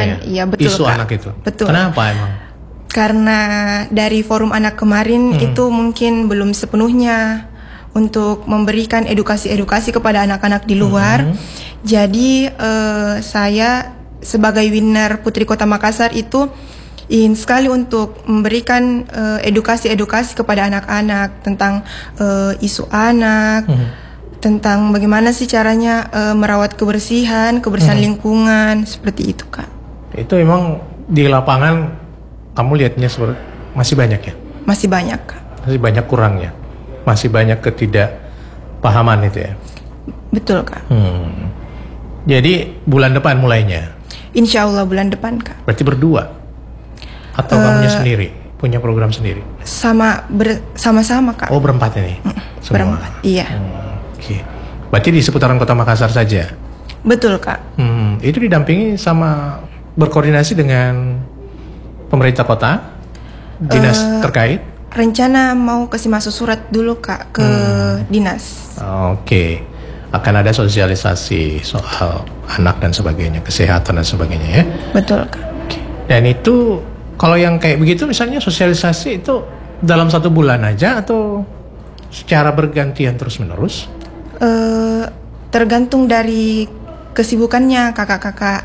ya? Iya betul Isu Kak. anak itu. Betul. Kenapa emang? Karena dari forum anak kemarin itu mungkin belum sepenuhnya untuk memberikan edukasi kepada anak-anak di luar. Jadi saya sebagai winner Putri Kota Makassar itu ingin sekali untuk memberikan edukasi kepada anak-anak tentang isu anak, tentang bagaimana sih caranya merawat kebersihan lingkungan, seperti itu Kak. Itu emang di lapangan kamu lihatnya masih banyak ya? Masih banyak Kak. Masih banyak kurangnya? Masih banyak ketidakpahaman itu ya? Betul Kak. Jadi bulan depan mulainya? Insya Allah bulan depan Kak. Berarti berdua? Atau kamunya sendiri? Punya program sendiri? Sama-sama Kak. Oh berempat ini? Semua? Berempat, iya. Oke. Berarti di seputaran Kota Makassar saja? Betul Kak. Itu didampingi sama berkoordinasi dengan pemerintah kota? Dinas terkait? Rencana mau kasih masuk surat dulu Kak ke dinas. Oke. Akan ada sosialisasi soal anak dan sebagainya, kesehatan dan sebagainya ya? Betul Kak. Oke. Dan itu kalau yang kayak begitu misalnya sosialisasi itu dalam 1 bulan aja atau secara bergantian terus-menerus? Tergantung dari kesibukannya kakak-kakak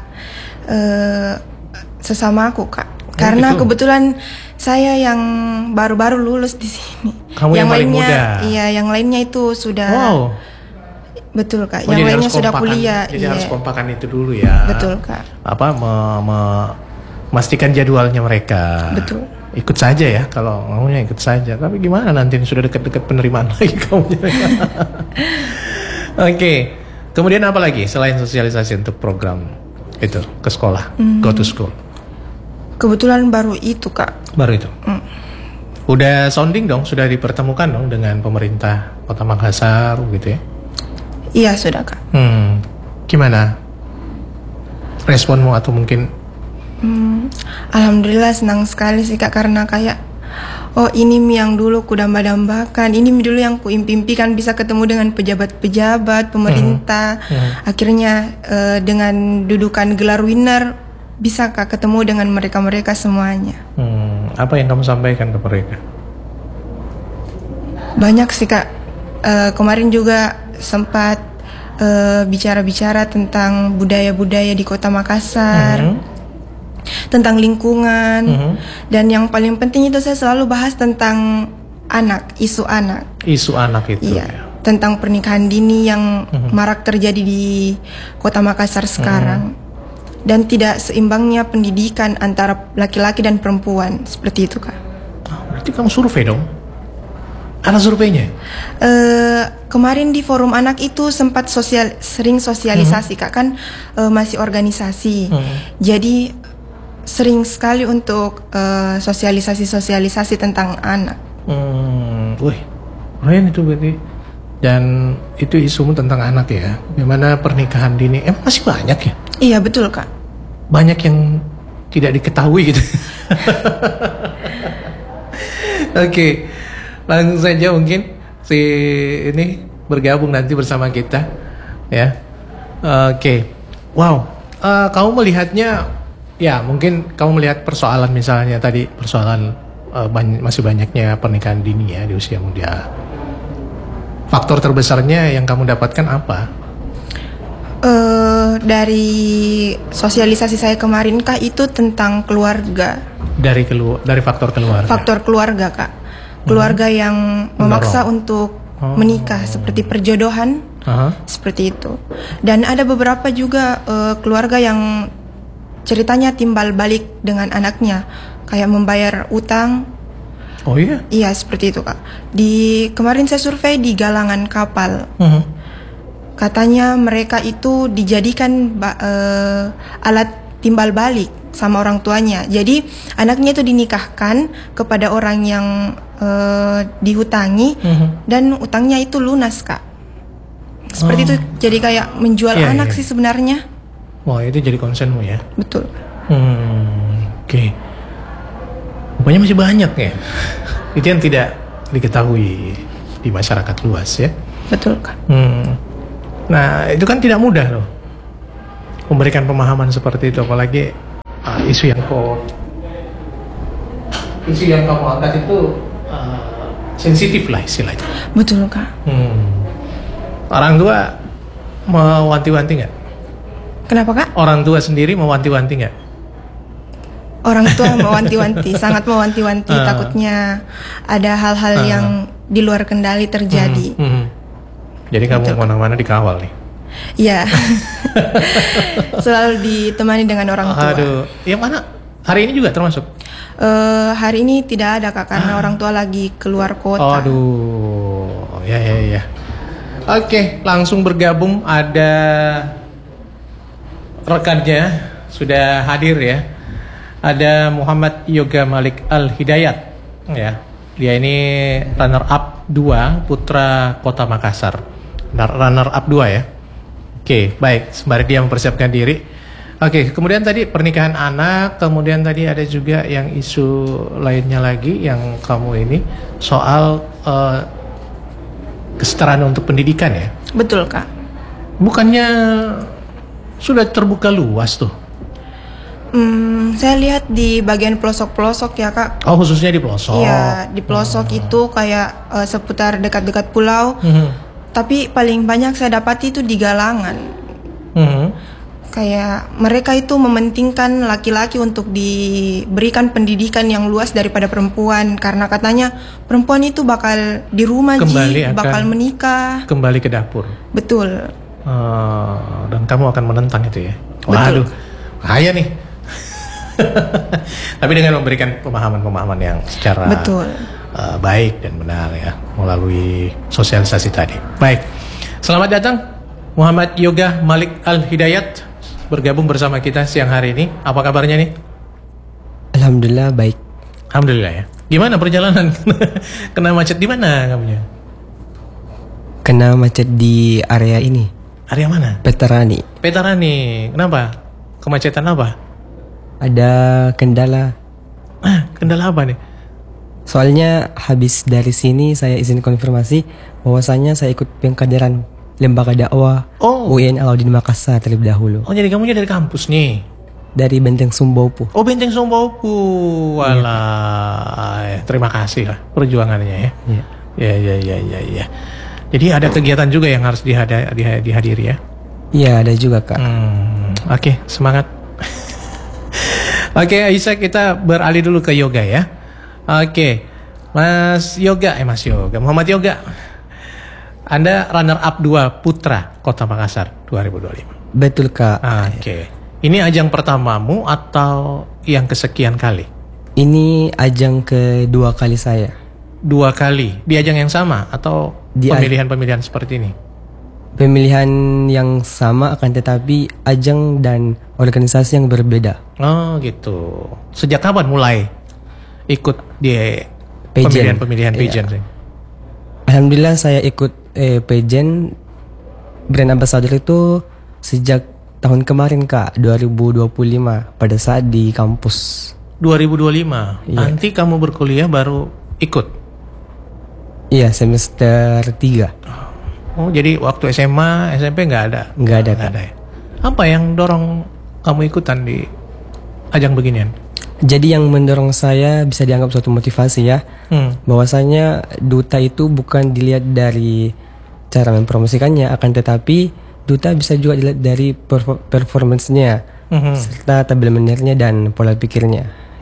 sesama aku Kak. Karena gitu. Kebetulan saya yang baru-baru lulus di sini. Kamu yang paling muda? Iya, yang lainnya itu sudah. Wow. Betul Kak. Yang lainnya sudah kuliah. Jadi iya. harus kompakan itu dulu ya. Betul Kak. Memastikan jadwalnya mereka. Betul. Ikut saja ya, kalau maunya ikut saja. Tapi gimana nanti sudah dekat-dekat penerimaan lagi kamunya? Oke. Kemudian apa lagi selain sosialisasi untuk program itu ke sekolah, go to school? Kebetulan baru itu Kak. Baru itu. Udah sounding dong, sudah dipertemukan dong dengan pemerintah Kota Makassar gitu ya? Iya sudah Kak. Gimana responmu atau mungkin? Alhamdulillah senang sekali sih Kak, karena kayak ini yang dulu ku damba-dambakan, ini dulu yang ku impikan bisa ketemu dengan pejabat-pejabat pemerintah. Akhirnya dengan dudukan gelar winner bisa Kak ketemu dengan mereka-mereka semuanya. Apa yang kamu sampaikan ke mereka? Banyak sih Kak. Kemarin juga sempat bicara-bicara tentang budaya-budaya di Kota Makassar, tentang lingkungan, dan yang paling penting itu saya selalu bahas tentang anak, isu anak. Isu anak itu. Iya. Tentang pernikahan dini yang marak terjadi di Kota Makassar sekarang. Dan tidak seimbangnya pendidikan antara laki-laki dan perempuan, seperti itu Kak. Berarti kamu survei dong? Ada surveinya? Kemarin di forum anak itu sempat sering sosialisasi Kak, kan masih organisasi. Jadi sering sekali untuk sosialisasi tentang anak. Wih, keren itu berarti. Dan itu isumu tentang anak ya? Bagaimana pernikahan dini? Masih banyak ya? Iya betul Kak. Banyak yang tidak diketahui gitu. Oke, langsung saja mungkin si ini bergabung nanti bersama kita ya. Oke. Wow, kamu melihatnya ya, mungkin kamu melihat persoalan misalnya tadi persoalan masih banyaknya pernikahan dini ya di usia muda. Faktor terbesarnya yang kamu dapatkan apa? Dari sosialisasi saya kemarin Kak, itu tentang keluarga. Dari faktor keluarga. Faktor keluarga Kak. Keluarga yang memaksa untuk menikah, seperti perjodohan, seperti itu. Dan ada beberapa juga keluarga yang ceritanya timbal balik dengan anaknya, kayak membayar utang. Oh iya? Iya seperti itu Kak. Kemarin saya survei di galangan kapal. Katanya mereka itu dijadikan alat timbal balik sama orang tuanya. Jadi anaknya itu dinikahkan kepada orang yang dihutangi, dan utangnya itu lunas Kak. Seperti itu, jadi kayak menjual anak sih sebenarnya. Wah, itu jadi concernmu ya? Betul. Oke. Rupanya masih banyak ya. Itu yang tidak diketahui di masyarakat luas ya. Betul Kak. Nah, itu kan tidak mudah loh memberikan pemahaman seperti itu, apalagi isu yang kamu angkat itu sensitif lah istilahnya. Betul Kak. Orang tua mewanti-wanti nggak? Kenapa Kak? Orang tua sendiri mewanti-wanti nggak? Orang tua mewanti-wanti, sangat mewanti-wanti. Takutnya ada hal-hal yang di luar kendali terjadi. Jadi kamu kemana-mana dikawal nih? Iya. Selalu ditemani dengan orang tua. Aduh, yang mana? Hari ini juga termasuk? Hari ini tidak ada Kak, karena orang tua lagi keluar kota. Aduh, ya. Oke, langsung bergabung, ada rekannya sudah hadir ya. Ada Muhammad Yoga Malik Al-Hidayat ya. Dia ini runner up 2 Putra Kota Makassar. Runner up 2 ya. Oke, baik, sembari dia mempersiapkan diri. Oke, kemudian tadi pernikahan anak, kemudian tadi ada juga yang isu lainnya lagi yang kamu ini soal kesetaraan untuk pendidikan ya. Betul Kak. Bukannya sudah terbuka luas tuh? Saya lihat di bagian pelosok-pelosok ya Kak. Oh, khususnya di pelosok. Iya, di pelosok itu kayak seputar dekat-dekat pulau. Tapi paling banyak saya dapati itu di Galangan. Kayak mereka itu mementingkan laki-laki untuk diberikan pendidikan yang luas daripada perempuan, karena katanya perempuan itu bakal di rumah bakal menikah, kembali ke dapur. Betul. Dan kamu akan menentang itu ya. Waduh, bahaya nih. Tapi dengan memberikan pemahaman-pemahaman yang secara baik dan benar ya, melalui sosialisasi tadi. Baik, selamat datang Muhammad Yoga Malik Al-Hidayat bergabung bersama kita siang hari ini. Apa kabarnya nih? Alhamdulillah baik. Alhamdulillah ya. Gimana perjalanan? Kena macet di mana kamunya? Kena macet di area ini. Area mana? Petarani. Kenapa? Kemacetan apa? Ada kendala. Kendala apa nih? Soalnya habis dari sini saya izin konfirmasi bahwasanya saya ikut pengkaderan lembaga dakwah UIN Alauddin Makassar terlebih dahulu. Oh, jadi kamunya dari kampus nih? Dari Benteng Sumbaupu. Oh, Benteng Sumbaupu. Walah, terima kasih lah perjuangannya ya. Ya. Jadi ada kegiatan juga yang harus dihadiri ya? Iya, ada juga Kak. Oke, semangat. Oke, Aisyah, kita beralih dulu ke yoga ya. Oke, Mas Yoga, Muhammad Yoga. Anda runner up 2 Putra Kota Makassar 2025. Betul Kak. Oke. Ini ajang pertamamu atau yang kesekian kali? Ini ajang kedua kali saya. 2 kali? Di ajang yang sama atau pemilihan-pemilihan seperti ini? Pemilihan yang sama, akan tetapi ajang dan organisasi yang berbeda. Oh gitu. Sejak kapan mulai ikut di pemilihan pageant? Iya. Alhamdulillah saya ikut pageant brand ambassador itu sejak tahun kemarin Kak, 2025 pada saat di kampus. 2025? Iya. Nanti kamu berkuliah baru ikut? Iya, semester 3. Oh, jadi waktu SMA, SMP nggak ada? Nggak ada Kak. Ya? Apa yang dorong kamu ikutan di ajang beginian? Jadi yang mendorong saya bisa dianggap suatu motivasi ya, bahwasanya duta itu bukan dilihat dari cara mempromosikannya, akan tetapi duta bisa juga dilihat dari performance-nya, serta tabel menirnya dan pola pikirnya.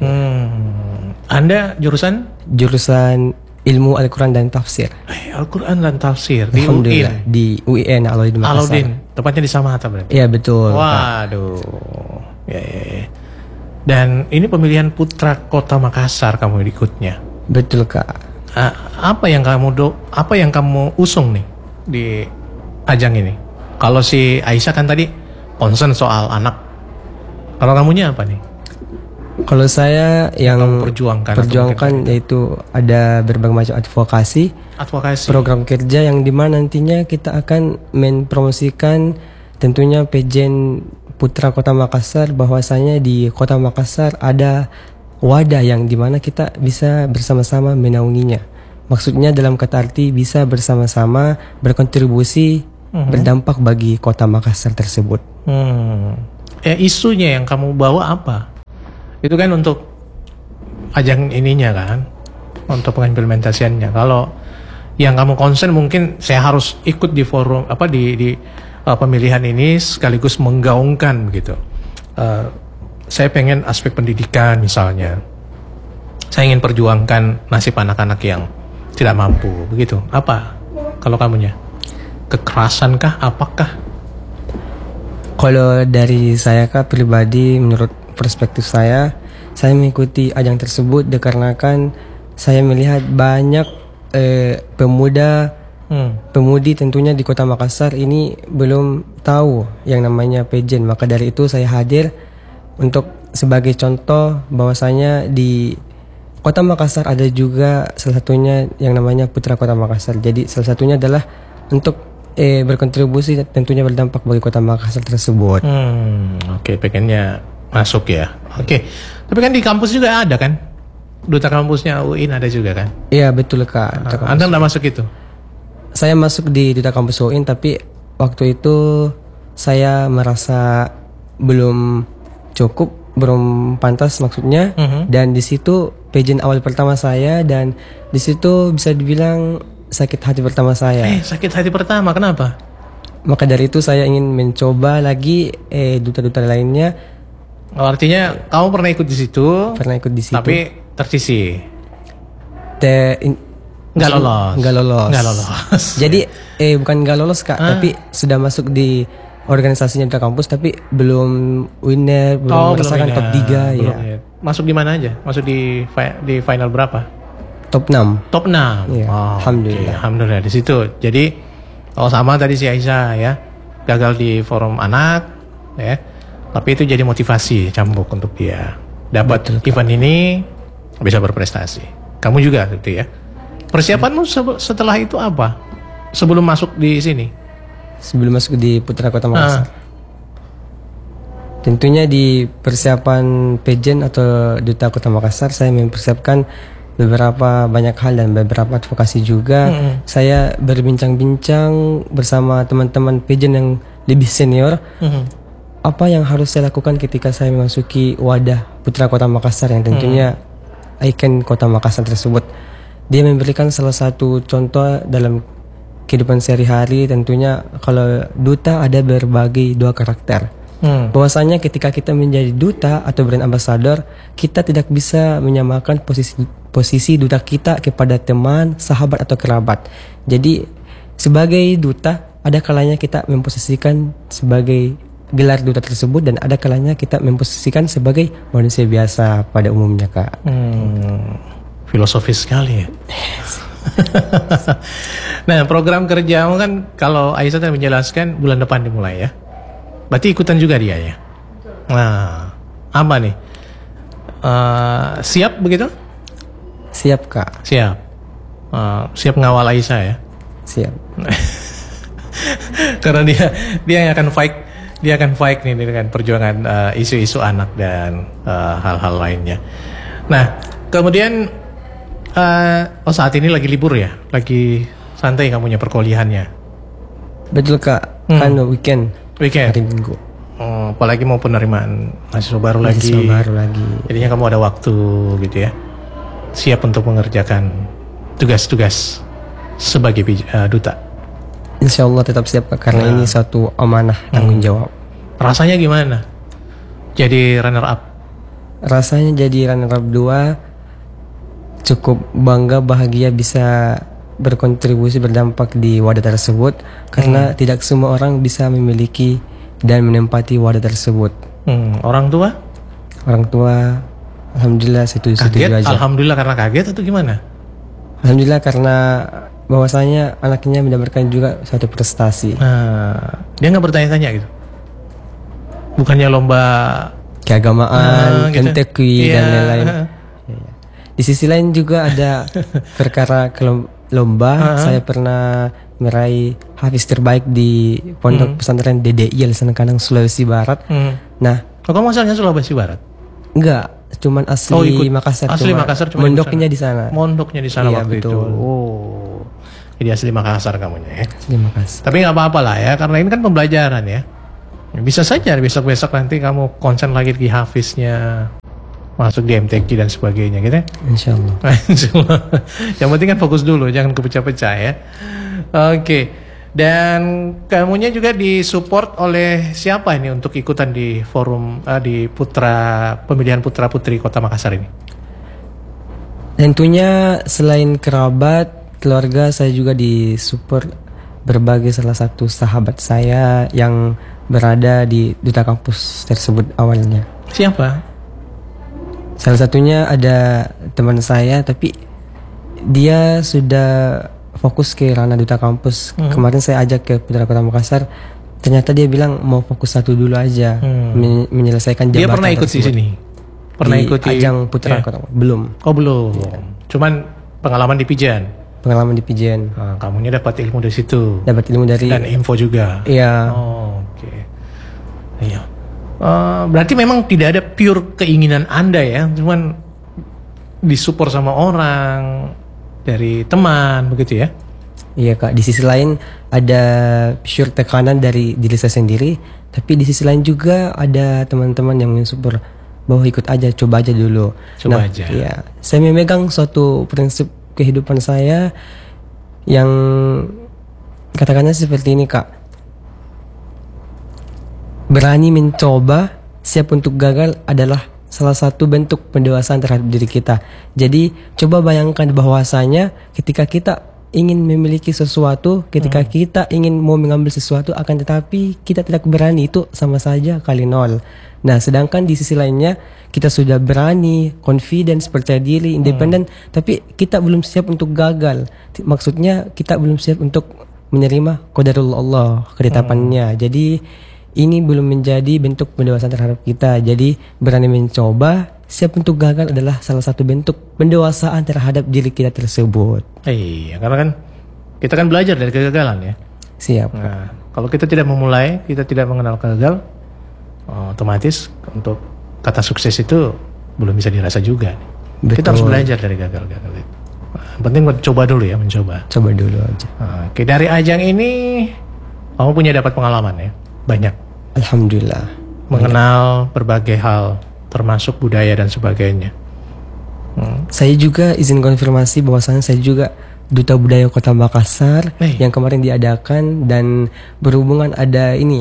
Anda jurusan? Jurusan Ilmu Al-Quran dan Tafsir. Al-Quran dan Tafsir di UIN? Di UIN Alauddin Makassar. Alauddin, tepatnya di Samata berarti? Iya betul. Waduh. Ya. Dan ini pemilihan Putra Kota Makassar kamu ikutnya. Betul Kak. Apa yang kamu usung nih di ajang ini? Kalau si Aisyah kan tadi concern soal anak. Kalau kamunya apa nih? Kalau saya yang perjuangkan yaitu ada berbagai macam advokasi, program kerja yang dimana nantinya kita akan mempromosikan tentunya pageant Putra Kota Makassar, bahwasanya di Kota Makassar ada wadah yang dimana kita bisa bersama-sama menaunginya. Maksudnya dalam kata arti bisa bersama-sama berkontribusi, berdampak bagi Kota Makassar tersebut. Isunya yang kamu bawa apa? Itu kan untuk ajang ininya kan, untuk pengimplementasiannya. Kalau yang kamu concern mungkin saya harus ikut di forum di pemilihan ini sekaligus menggaungkan begitu. Saya pengen aspek pendidikan misalnya. Saya ingin perjuangkan nasib anak-anak yang tidak mampu begitu. Apa kalau kamunya? Kekerasan kah? Apakah? Kalau dari saya pribadi, menurut perspektif saya mengikuti ajang tersebut dikarenakan saya melihat banyak pemudi tentunya di Kota Makassar ini belum tahu yang namanya pageant. Maka dari itu saya hadir untuk sebagai contoh bahwasanya di Kota Makassar ada juga salah satunya yang namanya Putra Kota Makassar. Jadi salah satunya adalah untuk berkontribusi tentunya berdampak bagi Kota Makassar tersebut. Oke, pengennya masuk ya. Oke. Tapi kan di kampus juga ada kan? Duta kampusnya UIN ada juga kan? Iya betul Kak. Anda nggak masuk itu? Saya masuk di Duta Kampus UIN, tapi waktu itu saya merasa belum cukup, belum pantas maksudnya. Dan di situ pageant awal pertama saya, dan di situ bisa dibilang sakit hati pertama saya. Sakit hati pertama, kenapa? Maka dari itu saya ingin mencoba lagi duta-duta lainnya. Artinya kamu pernah ikut di situ? Pernah ikut di situ. Tapi tersisih. Nggak lolos. Jadi bukan nggak lolos Kak, tapi sudah masuk di organisasinya Duta Kampus, tapi belum winner, belum merasakan top 3 ya. Masuk di mana aja? Masuk di final berapa? Top 6. Top 6. Ya, alhamdulillah. Alhamdulillah di situ. Jadi sama tadi si Aisyah ya, gagal di forum anak ya. Tapi itu jadi motivasi cambuk untuk dia dapat event ini bisa berprestasi. Kamu juga gitu ya. Persiapanmu setelah itu apa? Sebelum masuk di sini? Sebelum masuk di Putra Kota Makassar. Tentunya di persiapan pageant atau Duta Kota Makassar saya mempersiapkan beberapa banyak hal dan beberapa advokasi juga. Saya berbincang-bincang bersama teman-teman pageant yang lebih senior. Apa yang harus saya lakukan ketika saya memasuki wadah Putra Kota Makassar yang tentunya ikon Kota Makassar tersebut. Dia memberikan salah satu contoh dalam kehidupan sehari-hari. Tentunya kalau duta ada berbagai dua karakter. Bahwasanya ketika kita menjadi duta atau brand ambassador, kita tidak bisa menyamakan posisi duta kita kepada teman, sahabat atau kerabat. Jadi sebagai duta ada kalanya kita memposisikan sebagai gelar duta tersebut, dan ada kalanya kita memposisikan sebagai manusia biasa pada umumnya Kak. Filosofis sekali ya. Nah, program kerjamu kan kalau Aisyah tadi menjelaskan bulan depan dimulai ya. Berarti ikutan juga dia ya. Nah, apa nih? Siap begitu? Siap Kak. Siap. Siap ngawal Aisyah ya. Siap. Karena dia yang akan fight. Dia akan fight nih dengan perjuangan isu-isu anak dan hal-hal lainnya. Nah, kemudian saat ini lagi libur ya, lagi santai kamunya perkuliahannya. Betul Kak, kan weekend. Hari Minggu. Apalagi mau penerimaan mahasiswa baru lagi. Jadinya kamu ada waktu gitu ya. Siap untuk mengerjakan tugas-tugas sebagai duta. Insya Allah tetap siap Kak, karena ini satu amanah tanggung jawab. Rasanya gimana? Jadi runner up? Rasanya jadi runner up 2 cukup bangga, bahagia bisa berkontribusi berdampak di wadah tersebut, karena tidak semua orang bisa memiliki dan menempati wadah tersebut. Orang tua? Orang tua alhamdulillah setuju aja. Alhamdulillah karena kaget atau gimana? Alhamdulillah karena bahwasanya anaknya mendapatkan juga suatu prestasi. Dia nggak bertanya-tanya gitu? Bukannya lomba keagamaan, kentekui dan lain-lain. Di sisi lain juga ada perkara lomba. Saya pernah meraih hafiz terbaik di Pondok Pesantren DDI Lisan Kanang, Sulawesi Barat. Nah, kamu asalnya Sulawesi Barat? Enggak, cuman asli Makassar. Asli Makassar, cuma mondoknya di sana. Mondoknya di sana waktu betul. Itu. Jadi asli Makassar kamunya ya. Asli Makassar. Tapi nggak apa-apa lah ya, karena ini kan pembelajaran ya. Bisa saja besok-besok nanti kamu konsen lagi di hafiznya. masuk di MTQ dan sebagainya gitu ya. Insyaallah. Yang penting kan fokus dulu, jangan kepecah-pecah ya. Oke. Dan kamunya juga disupport oleh siapa ini untuk ikutan di forum di pemilihan putra putri Kota Makassar ini? Tentunya selain kerabat, keluarga, saya juga disupport berbagai salah satu sahabat saya yang berada di duta kampus tersebut awalnya. Siapa? Salah satunya ada teman saya, tapi dia sudah fokus ke ranah duta kampus. Kemarin saya ajak ke Putra Kota Makassar, ternyata dia bilang mau fokus satu dulu aja, menyelesaikan jabatan. Dia pernah ikut di sini? Pernah ikut di ajang Putra Kota? Belum. Oh belum. Ya. Cuman pengalaman di Pijen. Pengalaman di Pijen. Nah, kamunya dapat ilmu dari situ. Dapat ilmu dari. Dan info juga. Iya. Oh, oke. Iya. Berarti memang tidak ada pure keinginan Anda ya, cuman disupport sama orang, dari teman begitu ya? Iya Kak, di sisi lain ada pure tekanan dari diri saya sendiri, tapi di sisi lain juga ada teman-teman yang mensupport bahwa ikut aja, coba aja dulu. Coba aja. Iya, saya memegang suatu prinsip kehidupan saya yang katakannya seperti ini Kak. Berani mencoba, siap untuk gagal adalah salah satu bentuk pendewasaan terhadap diri kita. Jadi coba bayangkan bahwasanya ketika kita ingin memiliki sesuatu, ketika kita ingin mau mengambil sesuatu, akan tetapi kita tidak berani, itu sama saja kali nol. Nah, sedangkan di sisi lainnya kita sudah berani, confidence, percaya diri, independen, tapi kita belum siap untuk gagal. Maksudnya kita belum siap untuk menerima qadarullah Allah, ketetapannya. Jadi ini belum menjadi bentuk pendewasaan terhadap kita. Jadi berani mencoba, siap untuk gagal adalah salah satu bentuk pendewasaan terhadap diri kita tersebut. Iya, karena kan kita kan belajar dari kegagalan ya. Siap. Nah, kalau kita tidak memulai, kita tidak mengenal gagal, otomatis untuk kata sukses itu belum bisa dirasa juga. Betul. Kita harus belajar dari gagal-gagal itu. Penting coba dulu ya, mencoba. Coba dulu aja. Oke, dari ajang ini kamu punya dapat pengalaman ya? Banyak. Alhamdulillah. Mengenal berbagai hal, termasuk budaya dan sebagainya. Saya juga izin konfirmasi bahwasanya saya juga Duta Budaya Kota Makassar yang kemarin diadakan, dan berhubungan ada ini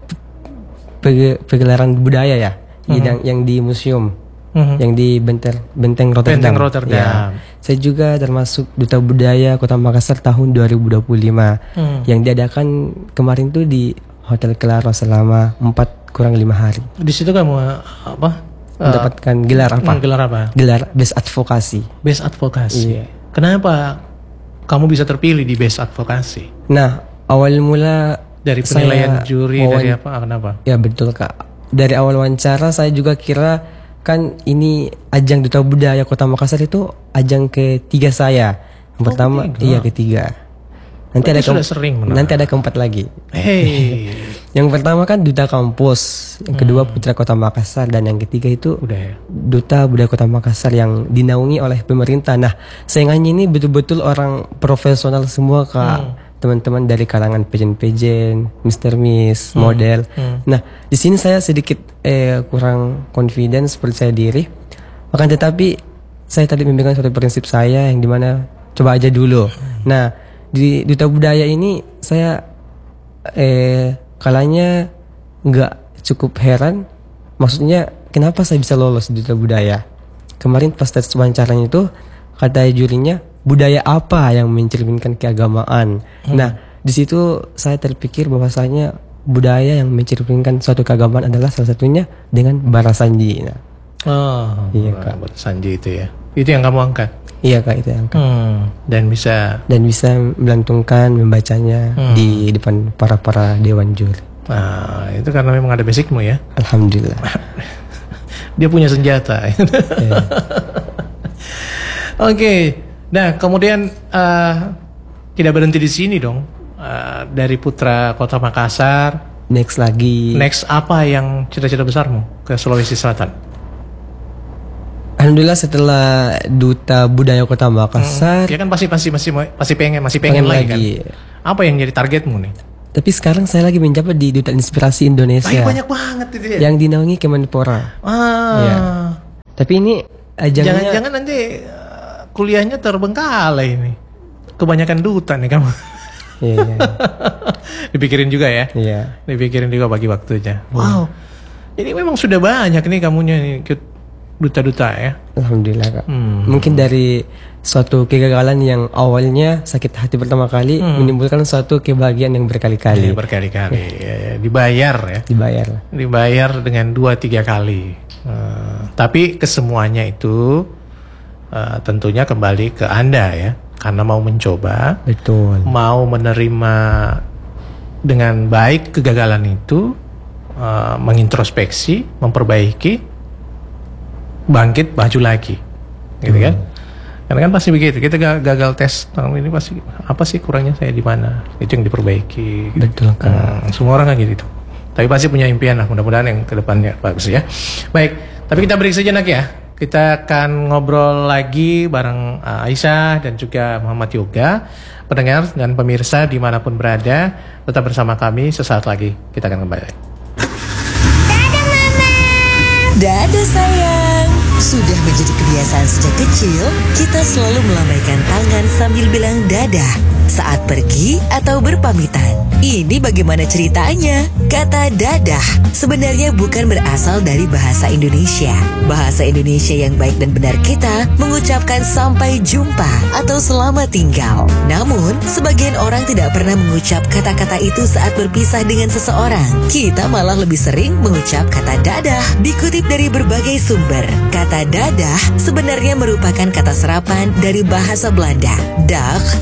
pegelaran budaya ya, yang di museum, yang di Benteng Rotterdam. Benteng Rotterdam. Ya, saya juga termasuk Duta Budaya Kota Makassar tahun 2025 yang diadakan kemarin tuh di Hotel Claro selama 4 kurang 5 hari. Di situ kamu apa? Mendapatkan gelar apa? Gelar apa? Gelar Best Advokasi. Best Advokasi. Iya. Kenapa kamu bisa terpilih di Best Advokasi? Nah, awal mula dari penilaian juri, dari apa? Kenapa? Ya betul Kak. Dari awal wawancara saya juga kira kan ini ajang Duta Budaya Kota Makassar itu ajang ketiga saya. Yang pertama, iya ketiga. Nanti ada keempat lagi. Yang pertama kan Duta Kampus, yang kedua Putra Kota Makassar, dan yang ketiga itu Duta Budaya Kota Makassar yang dinaungi oleh pemerintah. Nah, saingannya ini betul-betul orang profesional semua Kak. Teman-teman dari kalangan pejen-pejen, Mr. Miss, model. Nah, di sini saya sedikit kurang confidence, percaya diri. Akan tetapi saya tadi memegang suatu prinsip saya yang dimana coba aja dulu. Nah, di Duta Budaya ini saya kalanya nggak cukup heran, maksudnya kenapa saya bisa lolos di Duta Budaya. Kemarin pas tes wawancaranya itu kata jurinya, budaya apa yang mencerminkan keagamaan. Nah, di situ saya terpikir bahwasanya budaya yang mencerminkan suatu keagamaan adalah salah satunya dengan barasanji. Nah, iya Kak, barasanji itu ya. Itu yang kamu angkat. Iya Kak, itu yang angkat. Dan bisa melantunkan, membacanya di depan para dewan juri. Nah, itu karena memang ada basicmu ya. Alhamdulillah. Dia punya senjata. Oke. Nah, kemudian tidak berhenti di sini dong. Dari Putra Kota Makassar. Next apa yang cita-cita besarmu ke Sulawesi Selatan? Alhamdulillah setelah Duta Budaya Kota Makassar, ya kan masih pengen lagi kan. Apa yang jadi targetmu nih? Tapi sekarang saya lagi menjabat di Duta Inspirasi Indonesia. Banyak banget itu ya. Yang dinaungi Kemenpora. Ya. Tapi ini ajangnya Jangan-jangan nanti kuliahnya terbengkalai ini. Kebanyakan duta nih kamu. Iya. Dipikirin juga ya. Iya. Dipikirin juga bagi waktunya. Wow. Jadi memang sudah banyak nih kamunya nih ikut duta-duta ya. Alhamdulillah Kak. Mungkin dari suatu kegagalan yang awalnya sakit hati pertama kali menimbulkan suatu kebahagiaan yang berkali-kali. Berkali-kali. Ya, dibayar ya. Dibayar dengan 2-3 kali. Tapi kesemuanya itu tentunya kembali ke Anda ya. Karena mau mencoba. Betul. Mau menerima dengan baik kegagalan itu, mengintrospeksi, memperbaiki, bangkit, maju lagi, gitu kan? Karena kan pasti begitu. Kita gagal tes tahun ini pasti apa sih kurangnya saya di mana? Itu yang diperbaiki. Betul kan? Semua orang kan gitu. Tapi pasti punya impian lah. Mudah-mudahan yang kedepannya bagus ya. Baik. Tapi kita break sejenak ya. Kita akan ngobrol lagi bareng Aisyah dan juga Muhammad Yoga. Pendengar dan pemirsa dimanapun berada, tetap bersama kami. Sesaat lagi kita akan kembali. Dadah Mama. Dadah sayang. Sudah menjadi kebiasaan sejak kecil, kita selalu melambaikan tangan sambil bilang dadah saat pergi atau berpamitan. Ini bagaimana ceritanya? Kata dadah sebenarnya bukan berasal dari bahasa Indonesia. Bahasa Indonesia yang baik dan benar kita mengucapkan sampai jumpa atau selamat tinggal. Namun, sebagian orang tidak pernah mengucap kata-kata itu saat berpisah dengan seseorang. Kita malah lebih sering mengucap kata dadah. Dikutip dari berbagai sumber, kata dadah sebenarnya merupakan kata serapan dari bahasa Belanda. Dag